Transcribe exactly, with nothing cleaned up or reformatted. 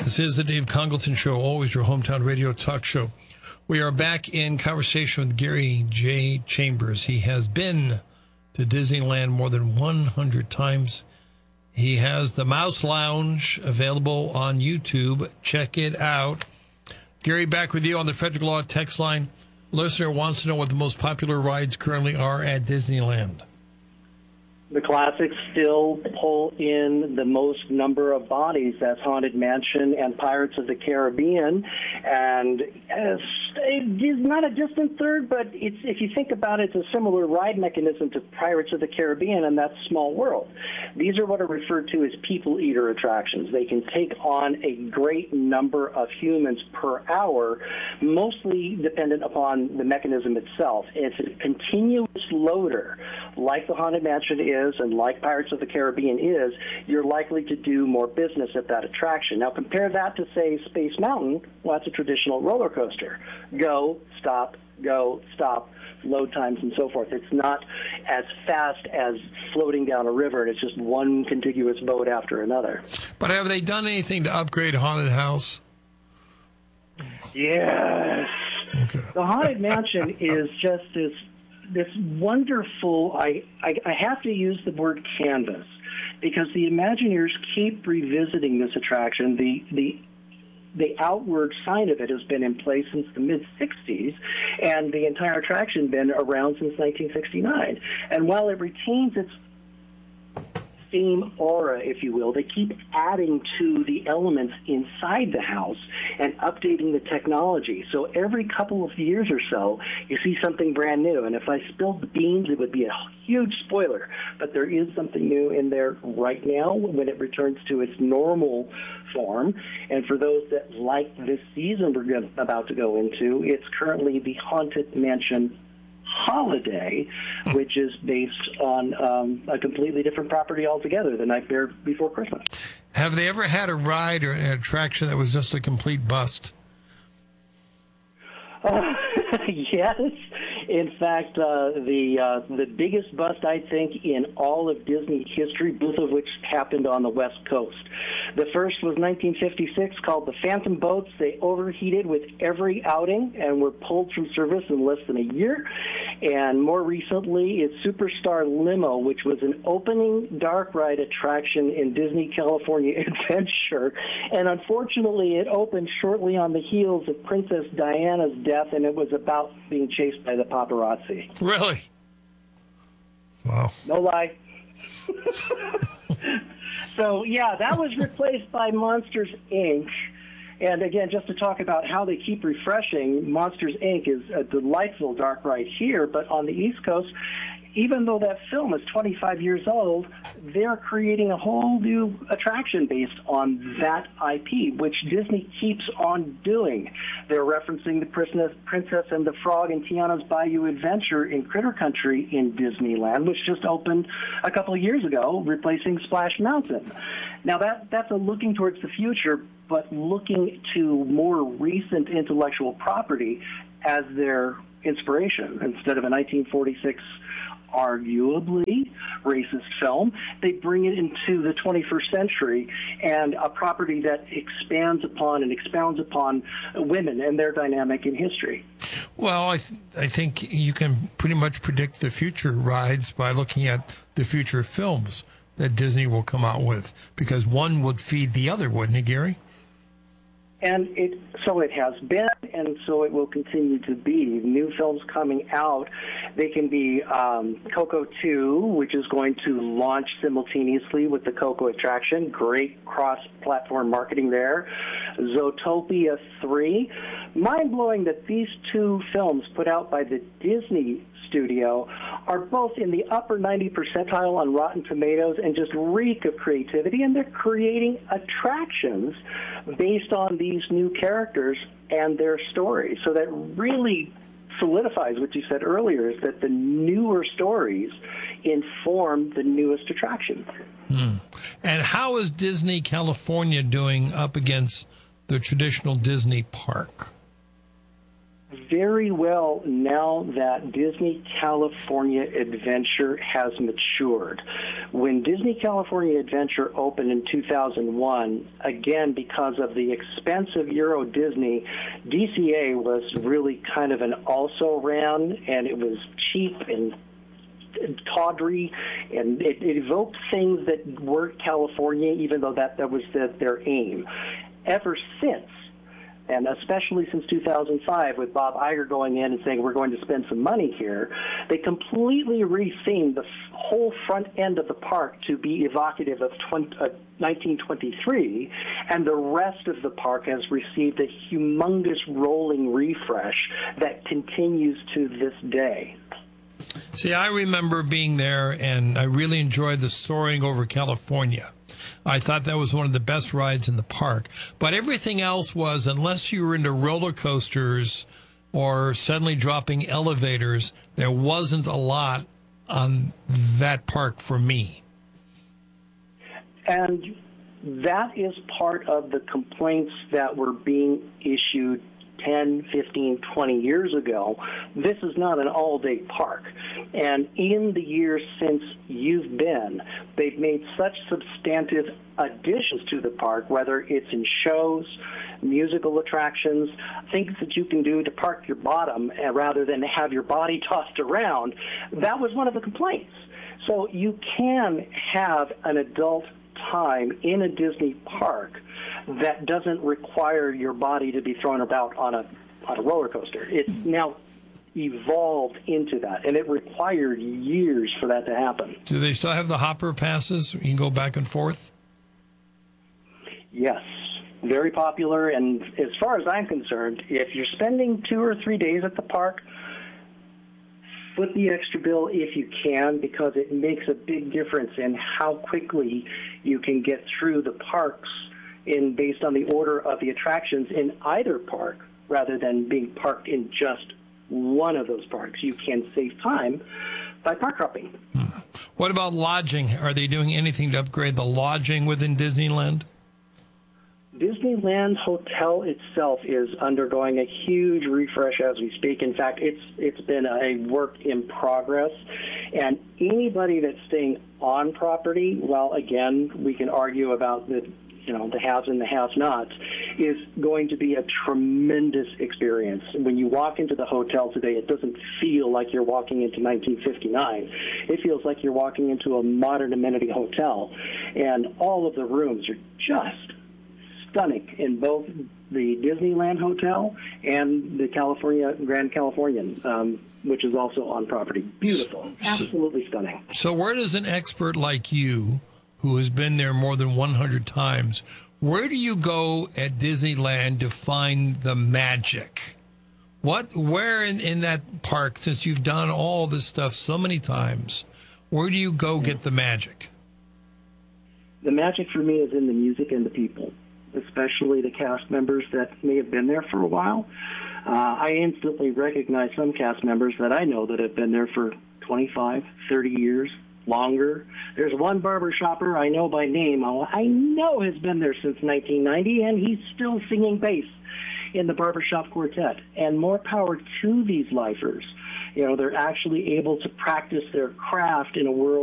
This is the Dave Congleton Show, always your hometown radio talk show. We are back in conversation with Gary J. Chambers. He has been to Disneyland more than one hundred times. He has the Mouse Lounge available on YouTube. Check it out. Gary, back with you on the Frederick Law text line. Listener wants to know what the most popular rides currently are at Disneyland. The classics still pull in the most number of bodies. That's Haunted Mansion and Pirates of the Caribbean. And uh, it's not a distant third, but it's, if you think about it, it's a similar ride mechanism to Pirates of the Caribbean, and that's Small World. These are what are referred to as people eater attractions. They can take on a great number of humans per hour, mostly dependent upon the mechanism itself. It's a continuous loader, like the Haunted Mansion is, and like Pirates of the Caribbean is, you're likely to do more business at that attraction. Now compare that to, say, Space Mountain. Well, that's a traditional roller coaster. Go, stop, go, stop, load times and so forth. It's not as fast as floating down a river. It's just one contiguous boat after another. But have they done anything to upgrade Haunted House? Yes. Okay. The Haunted Mansion is just this this wonderful, I, I, I have to use the word canvas, because the Imagineers keep revisiting this attraction. The, the, the outward sign of it has been in place since the mid sixties, and the entire attraction been around since nineteen sixty-nine. And while it retains its theme aura, if you will, they keep adding to the elements inside the house and updating the technology. So every couple of years or so, you see something brand new. And if I spilled the beans, it would be a huge spoiler. But there is something new in there right now when it returns to its normal form. And for those that like this season we're about to go into, it's currently the Haunted Mansion Holiday, which is based on um, a completely different property altogether, The Nightmare Before Christmas. Have they ever had a ride or an attraction that was just a complete bust? Uh, yes. In fact, uh, the uh, the biggest bust, I think, in all of Disney history, both of which happened on the West Coast. The first was nineteen fifty-six, called the Phantom Boats. They overheated with every outing and were pulled from service in less than a year. And more recently, it's Superstar Limo, which was an opening dark ride attraction in Disney California Adventure. And unfortunately, it opened shortly on the heels of Princess Diana's death, and it was about being chased by the paparazzi. Really? Wow. No lie. So, yeah, that was replaced by Monsters, Incorporated. And again, just to talk about how they keep refreshing, Monsters, Incorporated is a delightful dark ride here, but on the East Coast, even though that film is twenty-five years old, they're creating a whole new attraction based on that I P, which Disney keeps on doing. They're referencing the Princess, Princess and the Frog and Tiana's Bayou Adventure in Critter Country in Disneyland, which just opened a couple of years ago, replacing Splash Mountain. Now, that that's a looking towards the future, but looking to more recent intellectual property as their inspiration. Instead of a nineteen forty-six arguably racist film, they bring it into the twenty-first century and a property that expands upon and expounds upon women and their dynamic in history. Well, I, th- I think you can pretty much predict the future rides by looking at the future films that Disney will come out with, because one would feed the other, wouldn't it, Gary? And it so it has been, and so it will continue to be. New films coming out. They can be um, Coco two, which is going to launch simultaneously with the Coco attraction. Great cross-platform marketing there. Zootopia three. Mind-blowing that these two films put out by the Disney studio are both in the upper ninety percentile on Rotten Tomatoes and just reek of creativity, and they're creating attractions based on these new characters and their stories. So that really solidifies what you said earlier, is that the newer stories inform the newest attractions. Hmm. And how is Disney California doing up against the traditional Disney park? very well now that Disney California Adventure has matured. When Disney California Adventure opened in two thousand one, again, because of the expense of Euro Disney, D C A was really kind of an also-ran, and it was cheap and tawdry, and it, it evoked things that weren't California, even though that, that was the, their aim. Ever since, and especially since two thousand five, with Bob Iger going in and saying we're going to spend some money here, they completely rethemed the whole front end of the park to be evocative of twenty, uh, nineteen twenty-three, and the rest of the park has received a humongous rolling refresh that continues to this day. See, I remember being there, and I really enjoyed the Soaring Over California. I thought that was one of the best rides in the park. But everything else was, unless you were into roller coasters or suddenly dropping elevators, there wasn't a lot on that park for me. And that is part of the complaints that were being issued ten, fifteen, twenty years ago. This is not an all-day park. And in the years since you've been, they've made such substantive additions to the park, whether it's in shows, musical attractions, things that you can do to park your bottom uh, rather than have your body tossed around. That was one of the complaints. So you can have an adult time in a Disney park that doesn't require your body to be thrown about on a on a roller coaster. It's now evolved into that, and it required years for that to happen. Do they still have the hopper passes? You can go back and forth? Yes, very popular, and as far as I'm concerned, if you're spending two or three days at the park, foot the extra bill if you can, because it makes a big difference in how quickly you can get through the parks in based on the order of the attractions in either park, rather than being parked in just one of those parks. You can save time by park hopping. Hmm. What about lodging? Are they doing anything to upgrade the lodging within Disneyland? Disneyland Hotel itself is undergoing a huge refresh as we speak. In fact, it's it's been a work in progress. And anybody that's staying on property, well, again, we can argue about the you know, the haves and the have-nots, is going to be a tremendous experience. When you walk into the hotel today, it doesn't feel like you're walking into nineteen fifty-nine. It feels like you're walking into a modern amenity hotel. And all of the rooms are just stunning in both the Disneyland Hotel and the California Grand Californian, um, which is also on property. Beautiful. Absolutely stunning. So where does an expert like you, who has been there more than one hundred times, where do you go at Disneyland to find the magic? What, where in, in that park, since you've done all this stuff so many times, where do you go get the magic? The magic for me is in the music and the people, especially the cast members that may have been there for a while. Uh, I instantly recognize some cast members that I know that have been there for twenty-five, thirty years. Longer. There's one barber shopper I know by name. I know has been there since nineteen ninety, and he's still singing bass in the barbershop quartet. And more power to these lifers. You know, they're actually able to practice their craft in a world